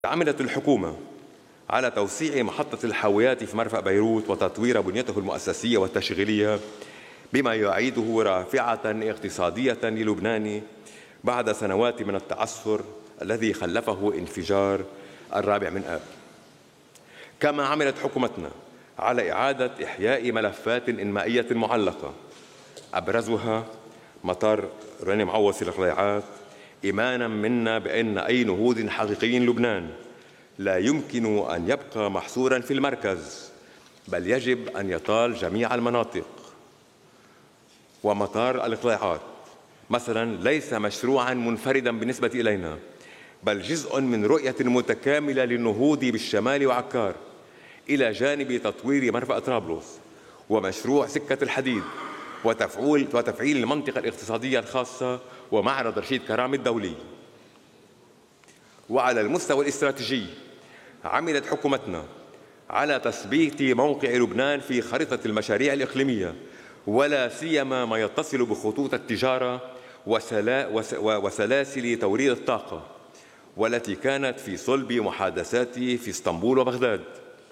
عملت الحكومة على توسيع محطة الحاويات في مرفأ بيروت وتطوير بنيته المؤسسية والتشغيلية بما يعيده رافعة اقتصادية للبنان بعد سنوات من التعثر الذي خلفه انفجار 4 آب. كما عملت حكومتنا على إعادة إحياء ملفات إنمائية معلقة أبرزها مطار راني معوص للقليعات، إيمانا منا بأن أي نهوض حقيقي لبنان لا يمكن أن يبقى محصورا في المركز، بل يجب أن يطال جميع المناطق. ومطار القليعات مثلا ليس مشروعا منفردا بالنسبة إلينا، بل جزء من رؤية متكاملة للنهوض بالشمال وعكار، إلى جانب تطوير مرفأ طرابلس ومشروع سكة الحديد وتفعيل المنطقة الاقتصادية الخاصة ومعرض رشيد كرامي الدولي. وعلى المستوى الاستراتيجي عملت حكومتنا على تثبيت موقع لبنان في خريطة المشاريع الإقليمية، ولا سيما ما يتصل بخطوط التجارة وسلاسل توريد الطاقة، والتي كانت في صلب محادثاتي في اسطنبول وبغداد.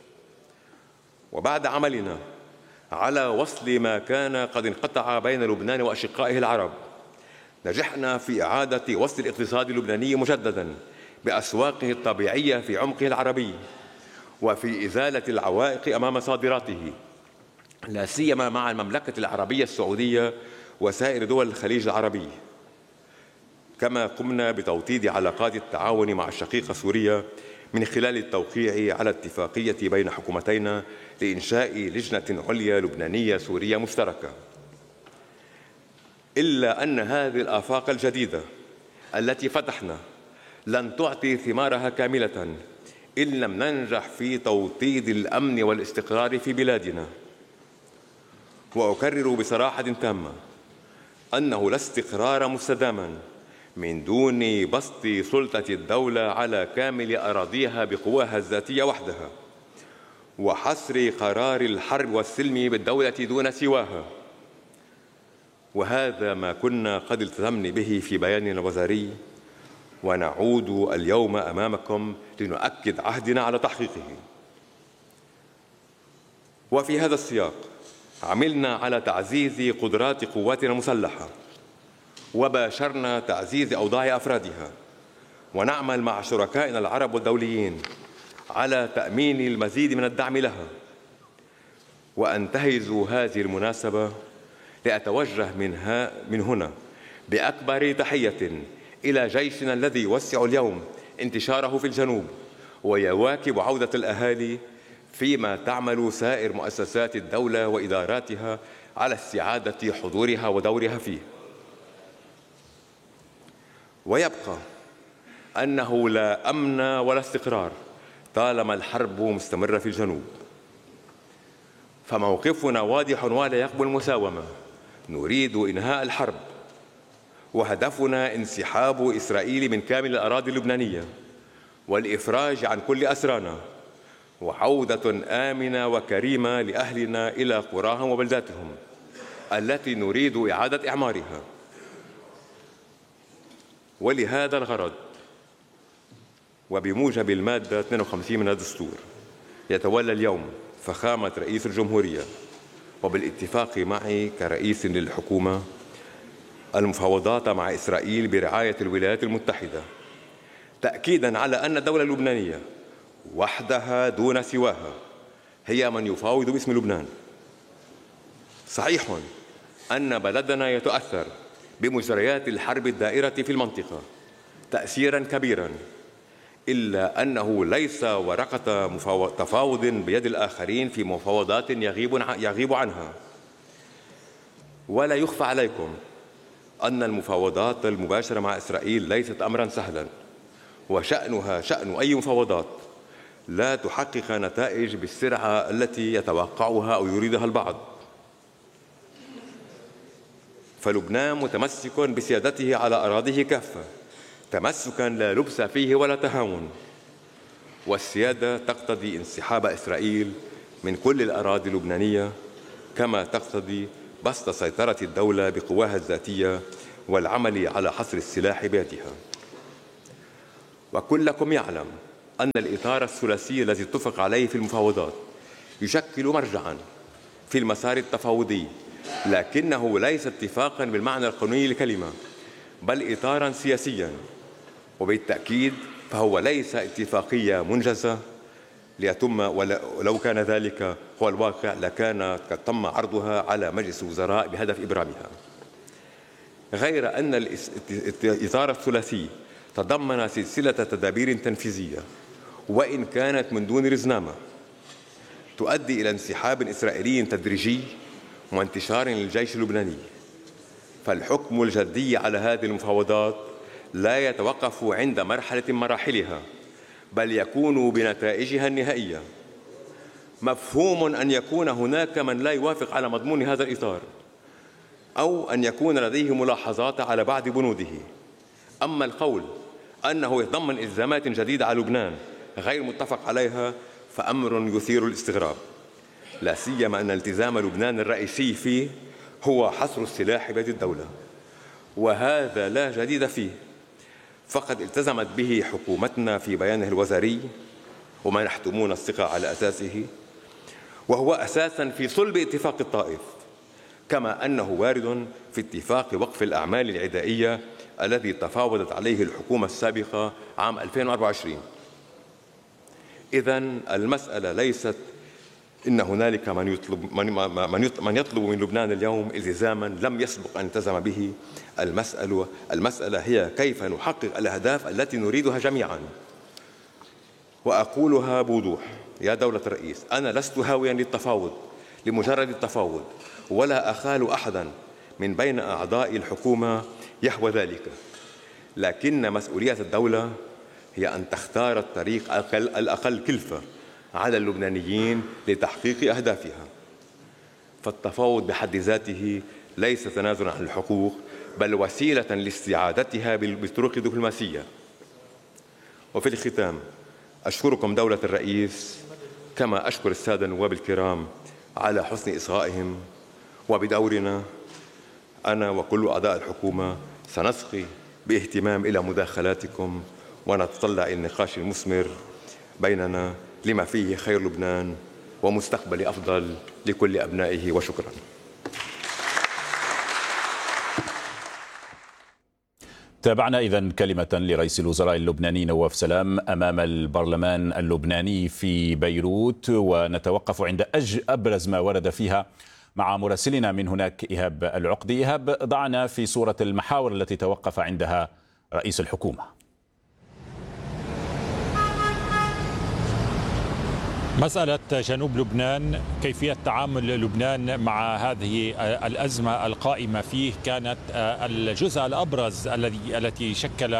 وبعد عملنا على وصل ما كان قد انقطع بين لبنان وأشقائه العرب، نجحنا في إعادة وصل الاقتصاد اللبناني مجدداً بأسواقه الطبيعية في عمقه العربي، وفي إزالة العوائق أمام صادراته، لا سيما مع المملكة العربية السعودية وسائر دول الخليج العربي. كما قمنا بتوطيد علاقات التعاون مع الشقيقة سوريا من خلال التوقيع على اتفاقية بين حكومتينا لإنشاء لجنة عليا لبنانية سورية مشتركة. إلا أن هذه الآفاق الجديدة التي فتحنا لن تعطي ثمارها كاملة إن لم ننجح في توطيد الأمن والاستقرار في بلادنا. وأكرر بصراحة تامة أنه لا استقرار مستداما من دون بسط سلطة الدولة على كامل أراضيها بقواها الذاتية وحدها، وحصر قرار الحرب والسلم بالدولة دون سواها. وهذا ما كنا قد التزمنا به في بياننا الوزاري، ونعود اليوم أمامكم لنؤكد عهدنا على تحقيقه. وفي هذا السياق عملنا على تعزيز قدرات قواتنا المسلحة، وباشرنا تعزيز أوضاع أفرادها، ونعمل مع شركائنا العرب والدوليين على تأمين المزيد من الدعم لها. وأنتهز هذه المناسبة لأتوجه من هنا بأكبر تحية إلى جيشنا الذي يوسع اليوم انتشاره في الجنوب ويواكب عودة الأهالي، فيما تعمل سائر مؤسسات الدولة وإداراتها على استعادة حضورها ودورها فيه. ويبقى أنه لا أمن ولا استقرار طالما الحرب مستمرة في الجنوب، فموقفنا واضح ولا يقبل المساومة. نريد إنهاء الحرب، وهدفنا انسحاب إسرائيل من كامل الأراضي اللبنانية والإفراج عن كل أسرانا، وعودة آمنة وكريمة لأهلنا إلى قراهم وبلداتهم التي نريد إعادة إعمارها. ولهذا الغرض وبموجب المادة 52 من الدستور يتولى اليوم فخامة رئيس الجمهورية وبالاتفاق معي كرئيس للحكومة المفاوضات مع إسرائيل برعاية الولايات المتحدة، تأكيداً على أن الدولة اللبنانية وحدها دون سواها هي من يفاوض باسم لبنان. صحيح أن بلدنا يتأثر بمجريات الحرب الدائرة في المنطقة تأثيراً كبيراً، إلا أنه ليس ورقة تفاوض بيد الآخرين في مفاوضات يغيب عنها. ولا يخفى عليكم أن المفاوضات المباشرة مع إسرائيل ليست أمراً سهلاً، وشأنها شأن أي مفاوضات لا تحقق نتائج بالسرعة التي يتوقعها أو يريدها البعض. فلبنان متمسك بسيادته على أراضيه كافة، تمسكاً لا لبس فيه ولا تهاون. والسيادة تقتضي انسحاب إسرائيل من كل الأراضي اللبنانية، كما تقتضي بسط سيطرة الدولة بقواها الذاتية والعمل على حصر السلاح بيدها. وكلكم يعلم أن الإطار الثلاثي الذي اتفق عليه في المفاوضات يشكل مرجعاً في المسار التفاوضي، لكنه ليس اتفاقاً بالمعنى القانوني للكلمة، بل إطاراً سياسياً، وبالتأكيد فهو ليس اتفاقية منجزة ليتم، ولو كان ذلك هو الواقع لكان قد تم عرضها على مجلس الوزراء بهدف إبرامها. غير أن الإطار الثلاثي تضمن سلسلة تدابير تنفيذية وإن كانت من دون رزنامة تؤدي إلى انسحاب إسرائيلي تدريجي وانتشار للجيش اللبناني، فالحكم الجدي على هذه المفاوضات لا يتوقف عند مرحلة من مراحلها، بل يكون بنتائجها النهائية. مفهوم أن يكون هناك من لا يوافق على مضمون هذا الإطار أو أن يكون لديه ملاحظات على بعض بنوده. أما القول أنه يتضمن إلزامات جديدة على لبنان غير متفق عليها فأمر يثير الاستغراب، لا سيما أن التزام لبنان الرئيسي فيه هو حصر السلاح بيد الدولة، وهذا لا جديد فيه، فقد التزمت به حكومتنا في بيانه الوزاري وما نحتمون الثقة على أساسه، وهو أساساً في صلب اتفاق الطائف، كما أنه وارد في اتفاق وقف الأعمال العدائية الذي تفاوضت عليه الحكومة السابقة عام 2024. إذن المسألة ليست إن هنالك من يطلب من لبنان اليوم التزاماً لم يسبق أن التزم به. المسألة هي كيف نحقق الأهداف التي نريدها جميعاً. وأقولها بوضوح يا دولة الرئيس، أنا لست هاوياً للتفاوض لمجرد التفاوض، ولا أخال أحداً من بين أعضاء الحكومة يهوى ذلك، لكن مسؤولية الدولة هي أن تختار الطريق الأقل كلفة على اللبنانيين لتحقيق أهدافها. فالتفاوض بحد ذاته ليس تنازلاً عن الحقوق، بل وسيلة لاستعادتها بالطرق دبلوماسية. وفي الختام أشكركم دولة الرئيس، كما أشكر السادة النواب الكرام على حسن إصغائهم، وبدورنا أنا وكل أعضاء الحكومة سنسقي باهتمام إلى مداخلاتكم ونتطلع إلى النقاش المثمر بيننا لما فيه خير لبنان ومستقبل أفضل لكل أبنائه. وشكرا. تابعنا إذن كلمة لرئيس الوزراء اللبناني نواف سلام أمام البرلمان اللبناني في بيروت، ونتوقف عند أبرز ما ورد فيها مع مراسلنا من هناك إيهاب العقدي. إيهاب، ضعنا في صورة المحاور التي توقف عندها رئيس الحكومة. مسألة جنوب لبنان، كيفية تعامل لبنان مع هذه الأزمة القائمة فيه، كانت الجزء الأبرز التي شكل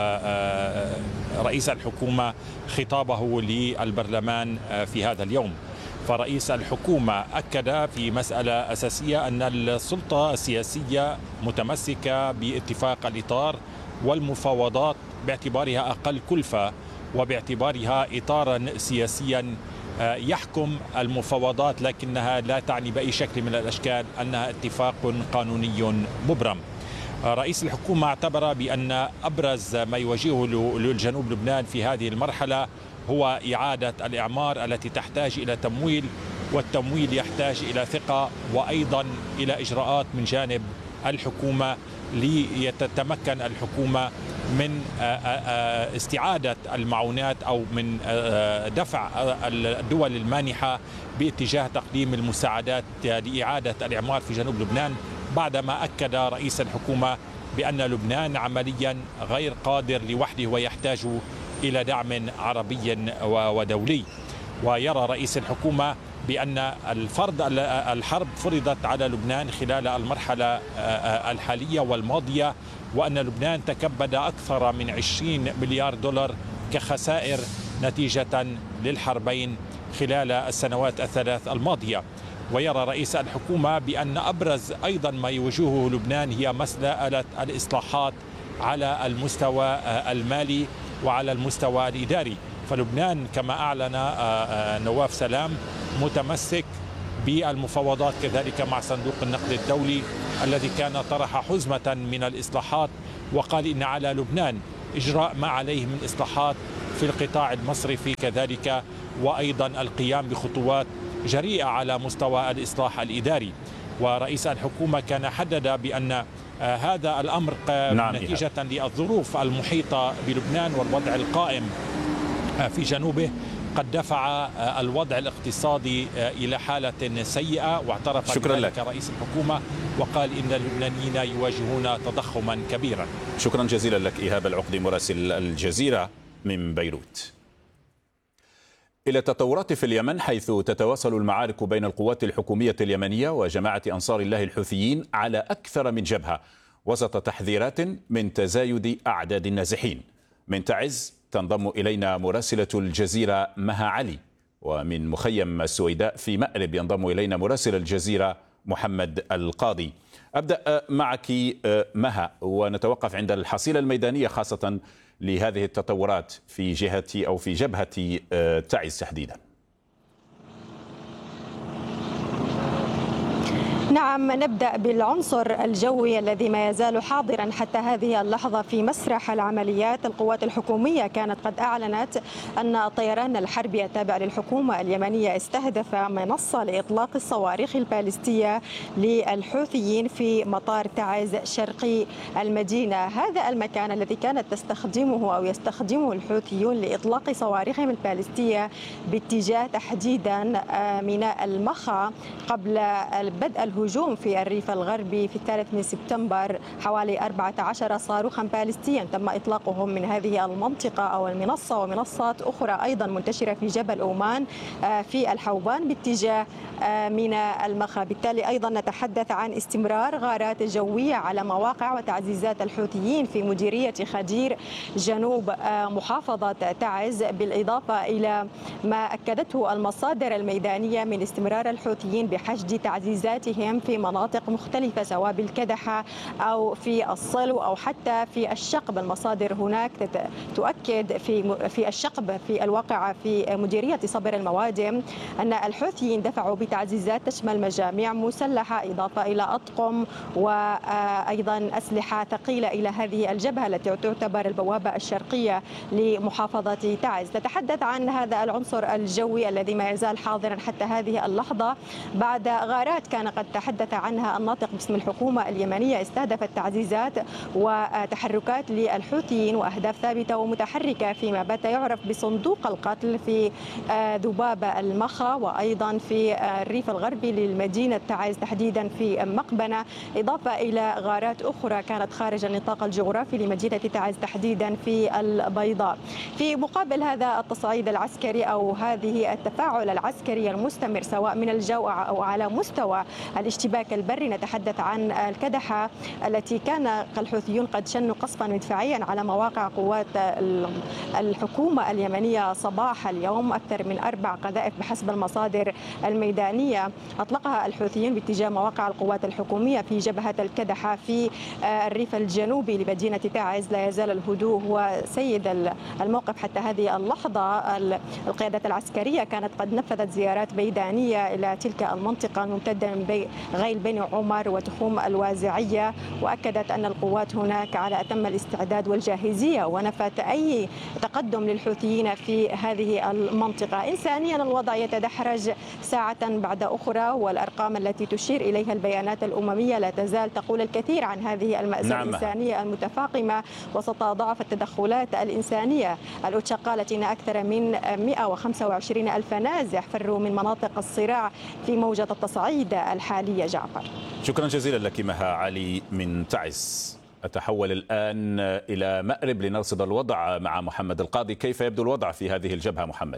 رئيس الحكومة خطابه للبرلمان في هذا اليوم. فرئيس الحكومة أكد في مسألة أساسية أن السلطة السياسية متمسكة باتفاق الإطار والمفاوضات باعتبارها أقل كلفة وباعتبارها إطارا سياسيا يحكم المفاوضات، لكنها لا تعني بأي شكل من الأشكال أنها اتفاق قانوني مبرم. رئيس الحكومة اعتبر بأن أبرز ما يواجهه للجنوب لبنان في هذه المرحلة هو إعادة الإعمار التي تحتاج إلى تمويل، والتمويل يحتاج إلى ثقة وأيضا إلى إجراءات من جانب الحكومة ليتمكن الحكومة من استعادة المعونات أو من دفع الدول المانحة باتجاه تقديم المساعدات لإعادة الإعمار في جنوب لبنان، بعدما أكد رئيس الحكومة بأن لبنان عمليا غير قادر لوحده ويحتاج إلى دعم عربي ودولي. ويرى رئيس الحكومة بأن الحرب فرضت على لبنان خلال المرحلة الحالية والماضية، وأن لبنان تكبد أكثر من 20 مليار دولار كخسائر نتيجة للحربين خلال السنوات الثلاث الماضية. ويرى رئيس الحكومة بأن أبرز أيضا ما يواجهه لبنان هي مسألة الإصلاحات على المستوى المالي وعلى المستوى الإداري. فلبنان كما أعلن نواف سلام متمسك بالمفاوضات كذلك مع صندوق النقد الدولي الذي كان طرح حزمة من الإصلاحات، وقال إن على لبنان إجراء ما عليه من إصلاحات في القطاع المصرفي كذلك، وأيضا القيام بخطوات جريئة على مستوى الإصلاح الإداري. ورئيس الحكومة كان حدد بأن هذا الأمر نتيجة للظروف المحيطة بلبنان والوضع القائم في جنوبه قد دفع الوضع الاقتصادي إلى حالة سيئة، واعترف بذلك رئيس الحكومة وقال إن اللبنانيين يواجهون تضخما كبيرا. شكرا جزيلا لك إيهاب العقدي مراسل الجزيرة من بيروت. إلى التطورات في اليمن، حيث تتواصل المعارك بين القوات الحكومية اليمنية وجماعة أنصار الله الحوثيين على أكثر من جبهة، وسط تحذيرات من تزايد أعداد النازحين. من تعز تنضم إلينا مراسلة الجزيرة مها علي، ومن مخيم السويداء في مأرب ينضم إلينا مراسل الجزيرة محمد القاضي. أبدأ معك مها، ونتوقف عند الحصيلة الميدانية خاصة لهذه التطورات في جهة أو في جبهة تعز تحديدا. نعم، نبدأ بالعنصر الجوي الذي ما يزال حاضرا حتى هذه اللحظة في مسرح العمليات. القوات الحكومية كانت قد أعلنت أن الطيران الحربي التابع للحكومة اليمنية استهدف منصة لإطلاق الصواريخ البالستية للحوثيين في مطار تعز شرقي المدينة. هذا المكان الذي كانت تستخدمه أو يستخدمه الحوثيون لإطلاق صواريخهم البالستية باتجاه تحديدا ميناء المخا قبل بدء الهجوم في الريف الغربي في 3 سبتمبر. حوالي 14 صاروخا باليستيا تم إطلاقهم من هذه المنطقة أو المنصة، ومنصات أخرى أيضا منتشرة في جبل أومان في الحوبان باتجاه ميناء المخا. بالتالي أيضا نتحدث عن استمرار غارات جوية على مواقع وتعزيزات الحوثيين في مديرية خدير جنوب محافظة تعز، بالإضافة إلى ما أكدته المصادر الميدانية من استمرار الحوثيين بحشد تعزيزاتهم في مناطق مختلفة سواء بالكدحة أو في الصلو أو حتى في الشقب. المصادر هناك تؤكد في الشقب في الواقعة في مديرية صبر الموادم أن الحوثيين دفعوا بتعزيزات تشمل مجاميع مسلحة إضافة إلى أطقم وأيضا أسلحة ثقيلة إلى هذه الجبهة التي تعتبر البوابة الشرقية لمحافظة تعز. نتحدث عن هذا العنصر الجوي الذي ما يزال حاضرا حتى هذه اللحظة بعد غارات كان قد تحدث عنها الناطق باسم الحكومة اليمنية استهدفت تعزيزات وتحركات للحوثيين وأهداف ثابتة ومتحركة فيما بات يعرف بصندوق القتل في ذباب المخا، وأيضا في الريف الغربي للمدينة تعز تحديدا في مقبنة، إضافة إلى غارات أخرى كانت خارج النطاق الجغرافي لمدينة تعز تحديدا في البيضاء. في مقابل هذا التصعيد العسكري أو هذه التفاعل العسكري المستمر سواء من الجو أو على مستوى الاشتباك البري، نتحدث عن الكدحة التي كان الحوثيون قد شنوا قصفا مدفعيا على مواقع قوات الحكومة اليمنية صباح اليوم. أكثر من 4 قذائف بحسب المصادر الميدانية أطلقها الحوثيين باتجاه مواقع القوات الحكومية في جبهة الكدحة في الريف الجنوبي لمدينة تعز. لا يزال الهدوء هو سيد الموقف حتى هذه اللحظة. القيادات العسكرية كانت قد نفذت زيارات ميدانية إلى تلك المنطقة الممتدة من غيل بني عمر وتخوم الوازعية، وأكدت أن القوات هناك على أتم الاستعداد والجاهزية، ونفت أي تقدم للحوثيين في هذه المنطقة. إنسانيا الوضع يتدحرج ساعة بعد أخرى، والأرقام التي تشير إليها البيانات الأممية لا تزال تقول الكثير عن هذه المأساة الإنسانية المتفاقمة وسط ضعف التدخلات الإنسانية. الأوتشا قالت إن أكثر من 125 ألف نازح فروا من مناطق الصراع في موجة التصعيد الحالية. جعفر، شكرا جزيلا لك مها علي من تعز. أتحول الآن إلى مأرب لنرصد الوضع مع محمد القاضي. كيف يبدو الوضع في هذه الجبهة محمد؟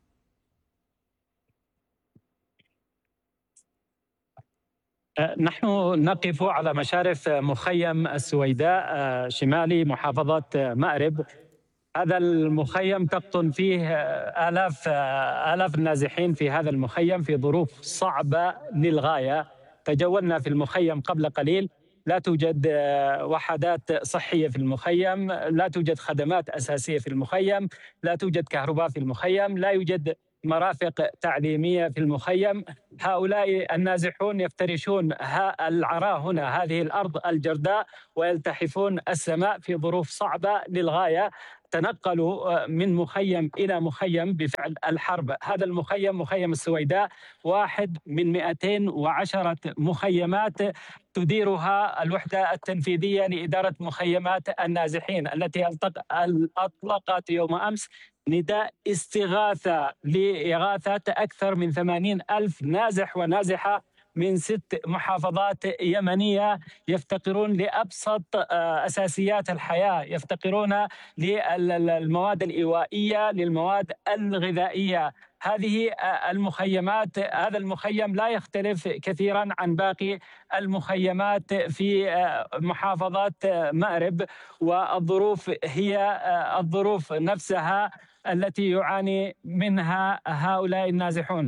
نحن نقف على مشارف مخيم السويداء شمالي محافظة مأرب. هذا المخيم تقطن فيه آلاف النازحين في هذا المخيم في ظروف صعبة للغاية. تجولنا في المخيم قبل قليل، لا توجد وحدات صحية في المخيم، لا توجد خدمات أساسية في المخيم، لا توجد كهرباء في المخيم، لا يوجد مرافق تعليمية في المخيم. هؤلاء النازحون يفترشون العراء هنا، هذه الأرض الجرداء، ويلتحفون السماء في ظروف صعبة للغاية. تنقلوا من مخيم إلى مخيم بفعل الحرب. هذا المخيم مخيم السويداء واحد من 210 مخيمات تديرها الوحدة التنفيذية لإدارة مخيمات النازحين، التي أطلقت يوم أمس نداء استغاثة لإغاثة أكثر من 80,000 نازح ونازحة من 6 محافظات يمنية يفتقرون لأبسط أساسيات الحياة، يفتقرون للمواد الإيوائية، للمواد الغذائية. هذه المخيمات، هذا المخيم لا يختلف كثيرا عن باقي المخيمات في محافظات مأرب، والظروف هي الظروف نفسها التي يعاني منها هؤلاء النازحون.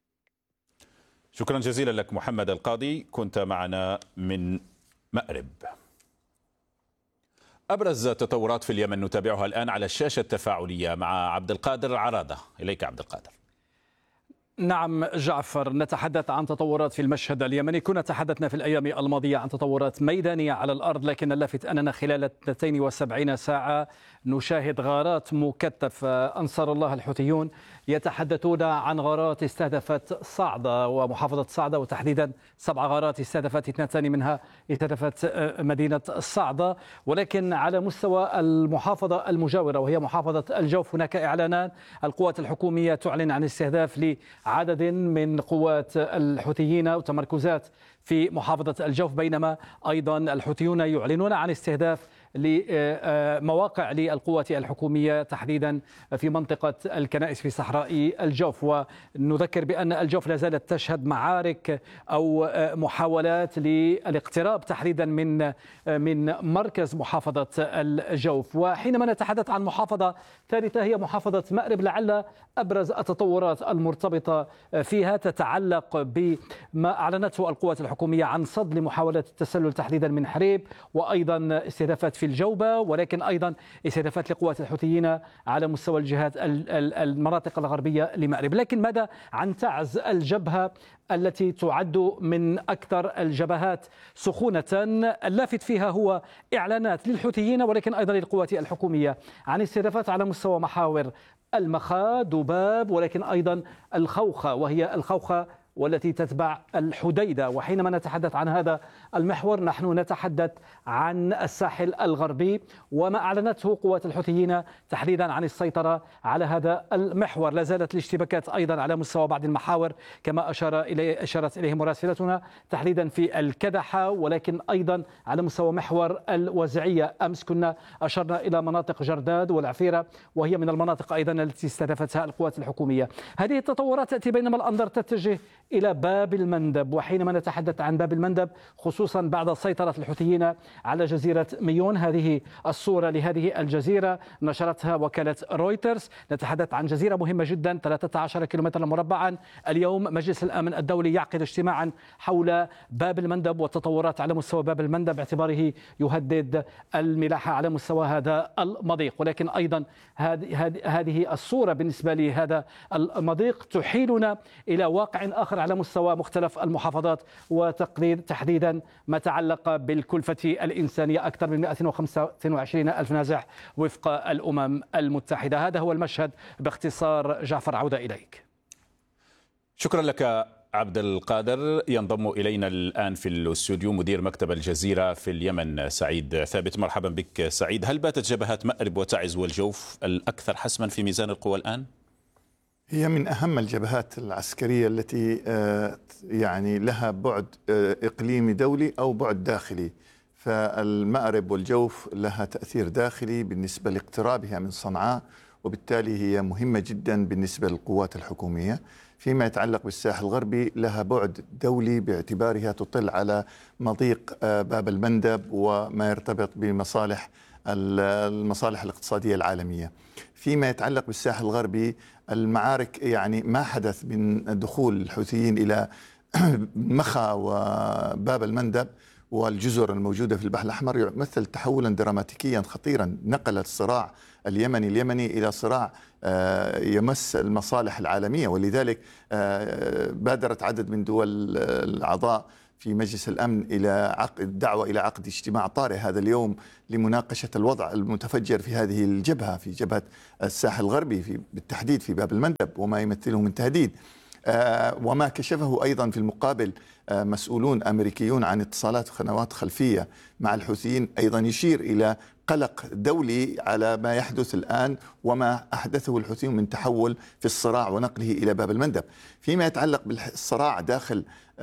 شكرا جزيلا لك محمد القاضي، كنت معنا من مأرب. أبرز تطورات في اليمن نتابعها الآن على الشاشة التفاعلية مع عبد القادر عرادة. إليك عبد القادر. نعم جعفر، نتحدث عن تطورات في المشهد اليمني. كنا تحدثنا في الأيام الماضية عن تطورات ميدانية على الأرض، لكن اللافت أننا خلال 72 ساعة نشاهد غارات مكثفة. أنصار الله الحوثيون يتحدثون عن غارات استهدفت صعدة ومحافظة صعدة، وتحديدا 7 غارات استهدفت، 2 منها استهدفت مدينة صعدة. ولكن على مستوى المحافظة المجاورة وهي محافظة الجوف هناك إعلانات، القوات الحكومية تعلن عن استهداف عدد من قوات الحوثيين وتمركزات في محافظة الجوف، بينما أيضا الحوثيون يعلنون عن استهداف لمواقع للقوات الحكومية تحديدا في منطقة الكنائس في صحراء الجوف. ونذكر بأن الجوف لا زالت تشهد معارك أو محاولات للاقتراب تحديدا من مركز محافظة الجوف. وحينما نتحدث عن محافظة ثالثة هي محافظة مأرب، لعل أبرز التطورات المرتبطة فيها تتعلق بما أعلنته القوات الحكومية عن صد لمحاولات التسلل تحديدا من حريب، وأيضا استهدافات في الجوبة، ولكن أيضا استهدافات لقوات الحوثيين على مستوى الجهات المناطق الغربية لمأرب. لكن ماذا عن تعز الجبهة التي تعد من أكثر الجبهات سخونة؟ اللافت فيها هو إعلانات للحوثيين ولكن أيضا للقوات الحكومية عن استهدافات على مستوى محاور المخا، دباب، ولكن أيضا الخوخة، وهي الخوخة والتي تتبع الحديدة. وحينما نتحدث عن هذا المحور نحن نتحدث عن الساحل الغربي وما أعلنته قوات الحوثيين تحديدا عن السيطرة على هذا المحور. لا زالت الاشتباكات أيضا على مستوى بعض المحاور كما أشارت إليه مراسلتنا تحديدا في الكدحة، ولكن أيضا على مستوى محور الوزعية. أمس كنا أشرنا إلى مناطق جرداد والعفيرة، وهي من المناطق أيضا التي استهدفتها القوات الحكومية. هذه التطورات تأتي بينما الأنظار تتجه إلى باب المندب. وحينما نتحدث عن باب المندب خصوصا بعد سيطرة الحوثيين على جزيرة ميون، هذه الصورة لهذه الجزيرة نشرتها وكالة رويترز. نتحدث عن جزيرة مهمة جدا 13 كيلومترا مربعا. اليوم مجلس الأمن الدولي يعقد اجتماعا حول باب المندب والتطورات على مستوى باب المندب باعتباره يهدد الملاحة على مستوى هذا المضيق. ولكن أيضا هذه الصورة بالنسبة لهذا المضيق تحيلنا إلى واقع آخر على مستوى مختلف المحافظات وتقدير تحديدا ما تعلق بالكلفة الإنسانية. أكثر من 125 ألف نازح وفق الأمم المتحدة. هذا هو المشهد باختصار. جعفر، عودة إليك. شكرا لك عبد القادر. ينضم إلينا الآن في الاستوديو مدير مكتب الجزيرة في اليمن سعيد ثابت. مرحبا بك سعيد. هل باتت جبهات مأرب وتعز والجوف الأكثر حسما في ميزان القوى الآن؟ هي من أهم الجبهات العسكرية التي يعني لها بعد إقليمي دولي أو بعد داخلي. فالمأرب والجوف لها تأثير داخلي بالنسبة لاقترابها من صنعاء، وبالتالي هي مهمة جدا بالنسبة للقوات الحكومية. فيما يتعلق بالساحل الغربي لها بعد دولي باعتبارها تطل على مضيق باب المندب وما يرتبط بمصالح المصالح الاقتصادية العالمية. فيما يتعلق بالساحل الغربي المعارك يعني ما حدث من دخول الحوثيين إلى مخا وباب المندب والجزر الموجودة في البحر الأحمر يمثل تحولا دراماتيكيا خطيرا. نقل الصراع اليمني إلى صراع يمس المصالح العالمية، ولذلك بادرت عدد من دول الأعضاء في مجلس الأمن إلى الدعوة إلى عقد اجتماع طارئ هذا اليوم لمناقشة الوضع المتفجر في هذه الجبهة، في جبهة الساحل الغربي بالتحديد في باب المندب وما يمثله من تهديد. وما كشفه أيضا في المقابل مسؤولون أمريكيون عن اتصالات قنوات خلفية مع الحوثيين أيضا يشير إلى قلق دولي على ما يحدث الآن وما أحدثه الحوثيون من تحول في الصراع ونقله إلى باب المندب. فيما يتعلق بالصراع داخل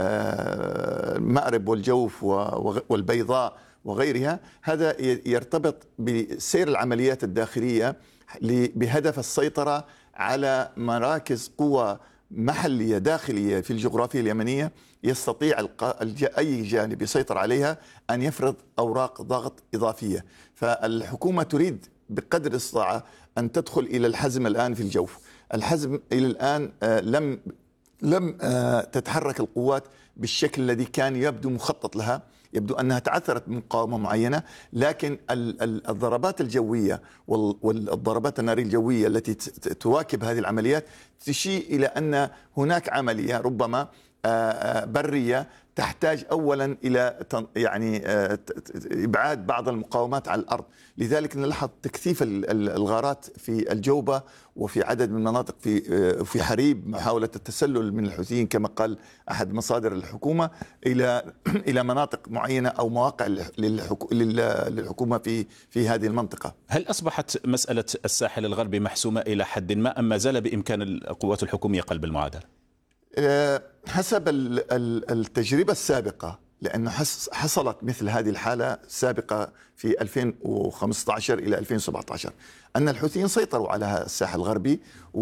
مأرب والجوف والبيضاء وغيرها، هذا يرتبط بسير العمليات الداخلية بهدف السيطرة على مراكز قوى محلية داخلية في الجغرافيا اليمنية يستطيع أي جانب يسيطر عليها أن يفرض أوراق ضغط إضافية. فالحكومة تريد بقدر الاستطاعة أن تدخل إلى الحزم الآن في الجوف. الحزم إلى الآن لم تتحرك القوات بالشكل الذي كان يبدو مخطط لها، يبدو أنها تعثرت بمقاومة معينة، لكن الضربات الجوية والضربات النارية الجوية التي تواكب هذه العمليات تشير إلى أن هناك عملية ربما برية تحتاج أولا إلى إبعاد بعض المقاومات على الأرض. لذلك نلاحظ تكثيف الغارات في الجوبة وفي عدد من المناطق في حريب، محاولة التسلل من الحوثيين كما قال أحد مصادر الحكومة إلى مناطق معينة أو مواقع للحكومة في هذه المنطقة. هل أصبحت مسألة الساحل الغربي محسومة إلى حد ما أم ما زال بإمكان القوات الحكومية قلب المعادلة؟ حسب التجربة السابقة، لأنه حصلت مثل هذه الحالة سابقة في 2015 إلى 2017 أن الحوثيين سيطروا على الساحل الغربي،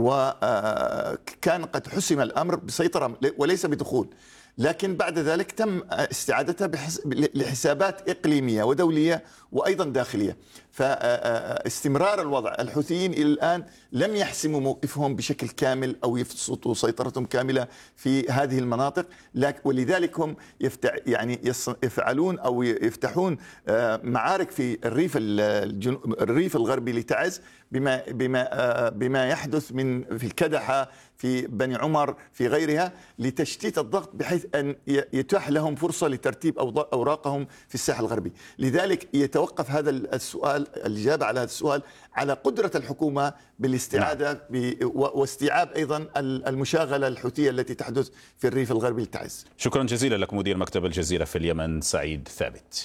وكان قد حسم الأمر بسيطرة وليس بدخول، لكن بعد ذلك تم استعادتها لحسابات إقليمية ودولية وأيضا داخلية. فاستمرار الوضع، الحوثيين إلى الآن لم يحسموا موقفهم بشكل كامل أو يفسطوا سيطرتهم كاملة في هذه المناطق، ولذلك هم يفعلون أو يفتحون معارك في الريف الغربي لتعز بما يحدث في الكدحة، في بني عمر، في غيرها، لتشتيت الضغط بحيث أن يتاح لهم فرصة لترتيب أوراقهم في الساحل الغربي. لذلك يتوقف هذا السؤال، الإجابة على هذا السؤال، على قدرة الحكومة بالاستعادة واستيعاب أيضا المشاغلة الحوثية التي تحدث في الريف الغربي لتعز. شكرا جزيلا لك مدير مكتب الجزيرة في اليمن سعيد ثابت.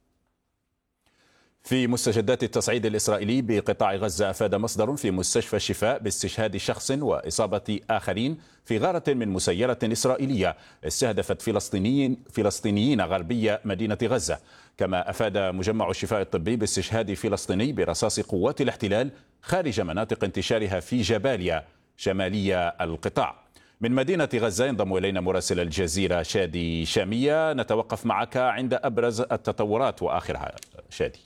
في مستجدات التصعيد الإسرائيلي بقطاع غزة، أفاد مصدر في مستشفى الشفاء باستشهاد شخص وإصابة آخرين في غارة من مسيرة إسرائيلية استهدفت فلسطينيين غربي مدينة غزة. كما أفاد مجمع الشفاء الطبي باستشهاد فلسطيني برصاص قوات الاحتلال خارج مناطق انتشارها في جباليا شمالية القطاع. من مدينة غزة ينضم إلينا مراسل الجزيرة شادي شامية، نتوقف معك عند أبرز التطورات وآخرها. شادي.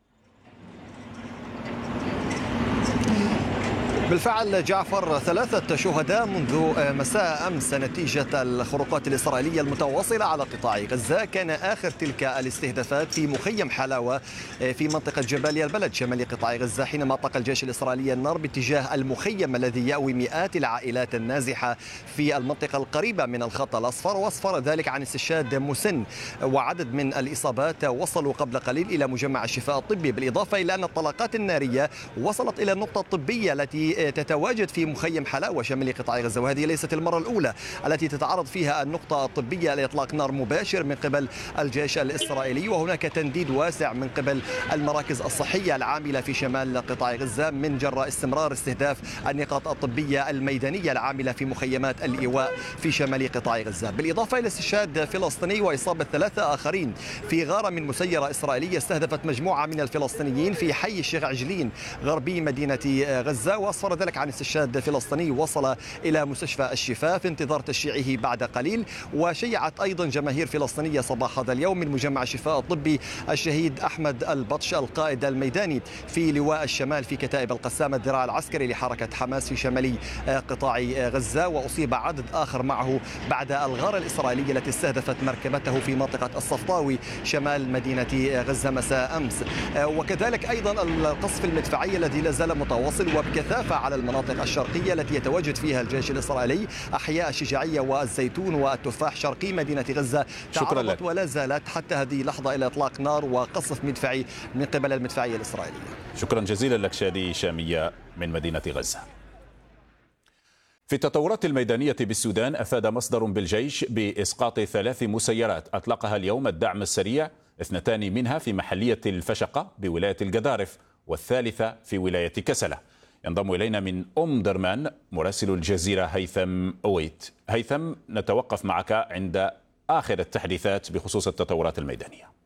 بالفعل جعفر، 3 شهداء منذ مساء أمس نتيجة الخروقات الإسرائيلية المتواصلة على قطاع غزة. كان آخر تلك الاستهدافات في مخيم حلاوة في منطقة جباليا البلد شمال قطاع غزة، حينما أطلق الجيش الإسرائيلي النار باتجاه المخيم الذي يأوي مئات العائلات النازحة في المنطقة القريبة من الخط الأصفر، وأسفر ذلك عن استشهاد مسن وعدد من الإصابات وصلوا قبل قليل إلى مجمع الشفاء الطبي، بالإضافة إلى أن الطلقات النارية وصلت إلى النقطة الطبية التي تتواجد في مخيم حلاوة شمال قطاع غزة، وهذه ليست المرة الأولى التي تتعرض فيها النقطة الطبية لإطلاق نار مباشر من قبل الجيش الإسرائيلي. وهناك تنديد واسع من قبل المراكز الصحية العاملة في شمال قطاع غزة من جراء استمرار استهداف النقاط الطبية الميدانية العاملة في مخيمات الإيواء في شمال قطاع غزة، بالإضافة إلى استشهاد فلسطيني وإصابة 3 آخرين في غارة من مسيرة إسرائيلية استهدفت مجموعة من الفلسطينيين في حي الشيخ عجلين غربي مدينة غزة، وأسفر ذلك عن استشهاد فلسطيني وصل إلى مستشفى الشفاء في انتظار تشييعه بعد قليل. وشيعت أيضا جماهير فلسطينية صباح هذا اليوم من مجمع الشفاء الطبي الشهيد أحمد البطش القائد الميداني في لواء الشمال في كتائب القسام الذراع العسكري لحركة حماس في شمالي قطاع غزة، وأصيب عدد آخر معه بعد الغارة الإسرائيلية التي استهدفت مركبته في منطقة الصفطاوي شمال مدينة غزة مساء أمس. وكذلك أيضا القصف المدفعي الذي لا زال متواصل وبكثافة الوقع على المناطق الشرقية التي يتواجد فيها الجيش الإسرائيلي. أحياء الشجاعية والزيتون والتفاح شرقي مدينة غزة تعرضت ولا زالت حتى هذه اللحظة إلى إطلاق نار وقصف مدفعي من قبل المدفعية الإسرائيلية. شكرا جزيلا لك شادي شامية من مدينة غزة. في التطورات الميدانية بالسودان، أفاد مصدر بالجيش بإسقاط 3 مسيرات أطلقها اليوم الدعم السريع، 2 منها في محلية الفشقة بولاية القذارف والثالثة في ولاية كسلة. ينضم إلينا من درمان مراسل الجزيرة هيثم أويت. هيثم، نتوقف معك عند آخر التحديثات بخصوص التطورات الميدانية.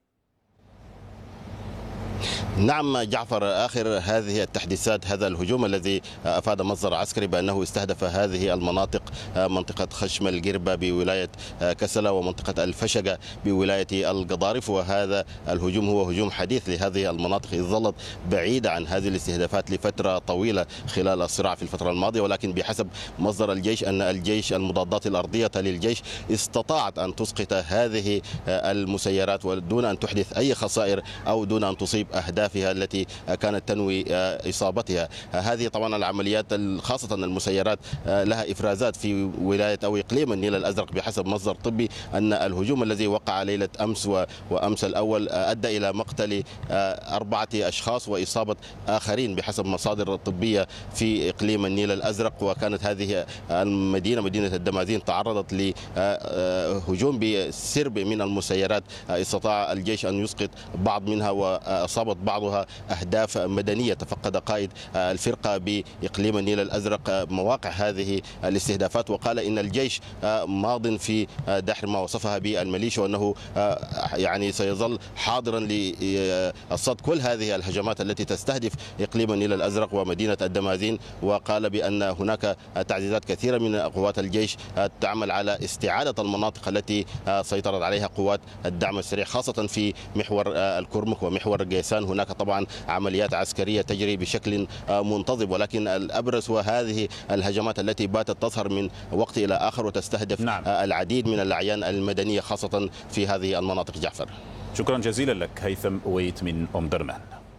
نعم جعفر، آخر هذه التحديثات، هذا الهجوم الذي أفاد مصدر عسكري بأنه استهدف هذه المناطق، منطقة خشم القربة بولاية كسلة ومنطقة الفشقة بولاية القضارف، وهذا الهجوم هو هجوم حديث لهذه المناطق، إذ ظلت بعيدة عن هذه الاستهدافات لفترة طويلة خلال الصراع في الفترة الماضية. ولكن بحسب مصدر الجيش أن الجيش المضادات الأرضية للجيش استطاعت أن تسقط هذه المسيرات ودون أن تحدث أي خسائر أو دون أن تصيب أهدافها التي كانت تنوي إصابتها. هذه طبعا العمليات خاصة المسيرات لها إفرازات في ولاية أو إقليم النيل الأزرق. بحسب مصدر طبي أن الهجوم الذي وقع ليلة أمس وأمس الأول أدى إلى مقتل 4 أشخاص وإصابة آخرين بحسب مصادر طبية في إقليم النيل الأزرق. وكانت هذه مدينة الدمازين تعرضت لهجوم بسرب من المسيرات، استطاع الجيش أن يسقط بعض منها وأصابت بعضها أهداف مدنية. تفقد قائد الفرقة بإقليم النيل الأزرق مواقع هذه الاستهدافات، وقال إن الجيش ماض في دحر ما وصفها بالميليشيا، وأنه يعني سيظل حاضرا للصد كل هذه الهجمات التي تستهدف إقليم النيل الأزرق ومدينة الدمازين. وقال بأن هناك تعزيزات كثيرة من قوات الجيش تعمل على استعادة المناطق التي سيطرت عليها قوات الدعم السريع، خاصة في محور الكرمك ومحور قيسان. هناك طبعا عمليات عسكرية تجري بشكل منتظم، ولكن الأبرز هو هذه الهجمات التي باتت تظهر من وقت إلى آخر وتستهدف العديد من الأعيان المدنية خاصة في هذه المناطق. جعفر، شكرا جزيلا لك هيثم أويت من درمان.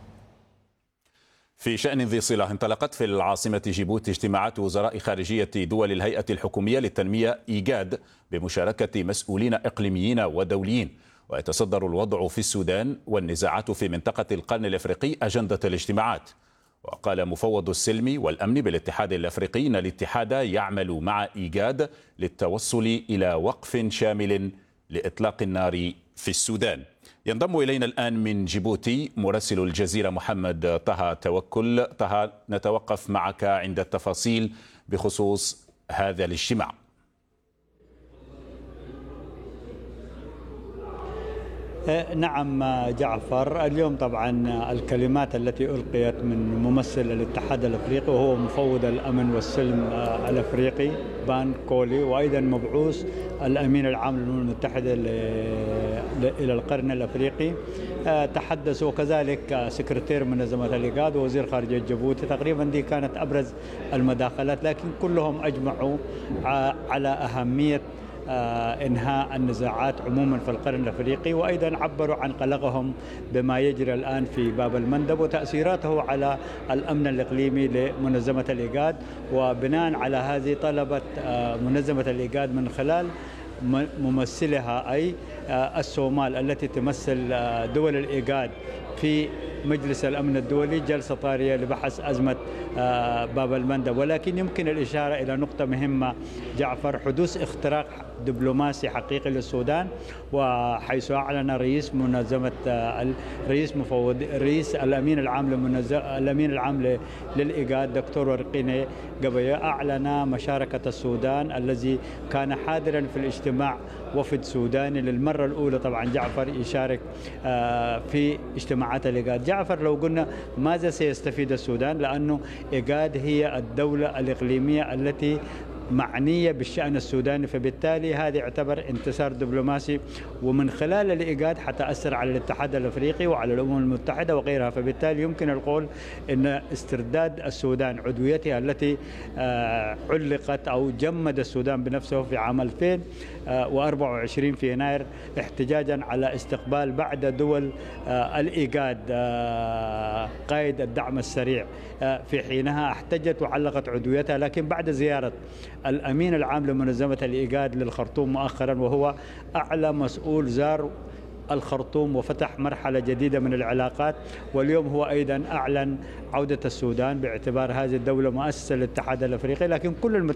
في شأن ذي صلة، انطلقت في العاصمة جيبوتي اجتماعات وزراء خارجية دول الهيئة الحكومية للتنمية إيجاد بمشاركة مسؤولين إقليميين ودوليين. ويتصدر الوضع في السودان والنزاعات في منطقة القرن الأفريقي أجندة الاجتماعات. وقال مفوض السلم والأمن بالاتحاد الأفريقي أن الاتحاد يعمل مع إيجاد للتوصل إلى وقف شامل لإطلاق النار في السودان. ينضم إلينا الآن من جيبوتي مراسل الجزيرة محمد طه توكل. طه، نتوقف معك عند التفاصيل بخصوص هذا الاجتماع. نعم جعفر، اليوم طبعا الكلمات التي ألقيت من ممثل الاتحاد الأفريقي وهو مفوض الأمن والسلم الأفريقي بان كولي، وأيضا مبعوث الأمين العام للأمم المتحدة إلى القرن الأفريقي تحدثوا، وكذلك سكرتير منظمة الإيجاد ووزير خارجية جيبوتي. تقريبا دي كانت أبرز المداخلات، لكن كلهم أجمعوا على أهمية إنهاء النزاعات عموما في القرن الأفريقي، وأيضا عبروا عن قلقهم بما يجري الآن في باب المندب وتأثيراته على الأمن الإقليمي لمنظمة الإيجاد. وبناء على هذه طلبت منظمة الإيجاد من خلال ممثلها أي الصومال التي تمثل دول الإيجاد في مجلس الأمن الدولي جلسة طارئة لبحث أزمة باب المندب. ولكن يمكن الإشارة إلى نقطة مهمة جعفر، حدوث اختراق دبلوماسي حقيقي للسودان، وحيث أعلن رئيس منظمة رئيس الأمين العام للإيجاد دكتور ورقيني قبيا أعلن مشاركة السودان الذي كان حاضرا في الاجتماع، وفد سوداني للمرة الأولى طبعا جعفر يشارك في اجتماعات الإيجاد. جعفر، لو قلنا ماذا سيستفيد السودان، لأنه إيجاد هي الدولة الإقليمية التي معنية بالشأن السوداني، فبالتالي هذا يعتبر انتصار دبلوماسي، ومن خلال الإيجاد حتأثر على الاتحاد الأفريقي وعلى الأمم المتحدة وغيرها. فبالتالي يمكن القول أن استرداد السودان عضويتها التي علقت أو جمد السودان بنفسه في عام 2024 في يناير احتجاجا على استقبال بعد دول الإيجاد قائد الدعم السريع في حينها احتجت وعلقت عضويتها، لكن بعد زيارة الأمين العام لمنظمة الإيجاد للخرطوم مؤخرا، وهو أعلى مسؤول زار الخرطوم وفتح مرحلة جديدة من العلاقات، واليوم هو أيضا أعلن عودة السودان باعتبار هذه الدولة مؤسسة للاتحاد الأفريقي، لكن كل